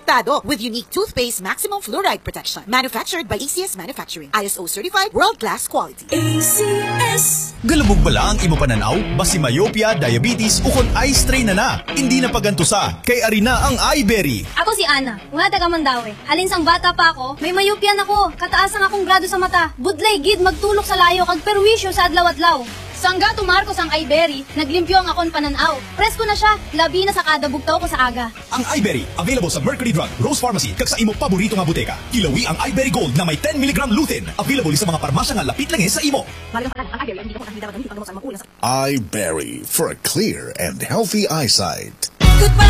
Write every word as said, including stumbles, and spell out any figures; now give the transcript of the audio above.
protektado with unique toothpaste maximum fluoride protection. Manufactured by A C S Manufacturing. I S O certified world-class quality. A C S. Galubog bala ang imo pananaw, basi myopia, diabetes, ukon eye strain na na. Hindi na pagantusa, kay arina ang iBerry. Ako si Ana, mga taga Mandaue. Halin sang bata pa ako, may myopia ako. Kataas ang akong grado sa mata. Budlay gid magtulok sa layo kag perwisyo sa adlaw-adlaw. Sangga tumarko sang iBerry, naglimpyo ang akon pananaw. Presko na siya, labi na sa kada bugtaw ko sa aga. Ang iBerry, available sa Mercury Drug, Rose Pharmacy, kag sa imo paborito nga buteka. Ilawi ang iBerry Gold na may ten milligram lutein. Available sa mga parmasya nga lapit lang sa imo. iBerry for a clear and healthy eyesight. Goodbye!